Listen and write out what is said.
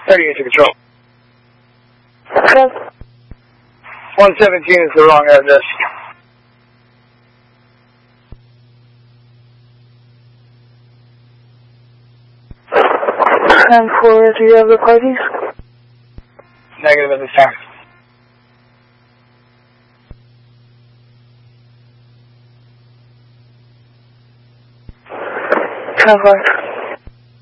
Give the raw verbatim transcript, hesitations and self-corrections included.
thirty-eight to control. Yes. one seventeen is the wrong address. And for the other parties? Negative at this time. ten four.